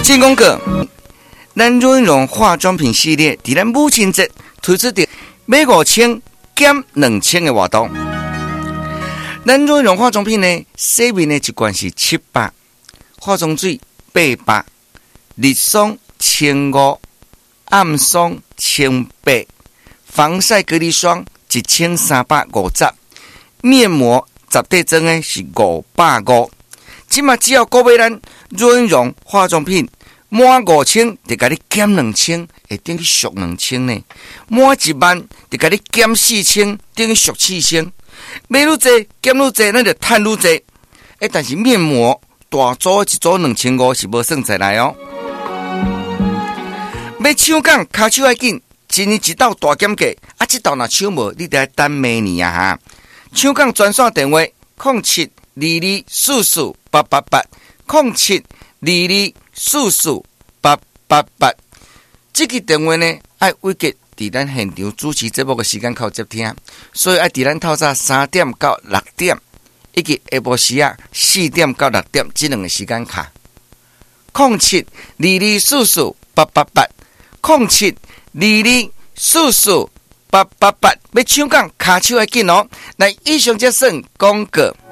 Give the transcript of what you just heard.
进广告，咱润荣化妆品系列伫咱母亲节推出的买5000减2000的活动。咱润荣化妆品呢，洗面的一罐是700，化妆水800，日霜1500，暗霜1800，防晒隔离霜1350，面膜10块装的是550。今嘛只要购买咱润荣化妆品满5000，就给你减2000，会等于俗2000呢。满10000，就给你减4000，等于俗4000。买愈济减愈济，咱就赚愈济。但是面膜大组一组2500是无算在来哦。要抢讲，骹手要紧，今年一道大减价，这道若抢无，你得等明年啊哈。抢讲专线电话0722448888，0722448888。这个电话呢，爱委给伫咱现场主持节目的时间靠接听，所以爱伫咱透早3点到6点，以及下晡时4点到6点这两个时间卡。0722448888，0722448888，要抢讲卡手要紧哦。来，以上这算广告。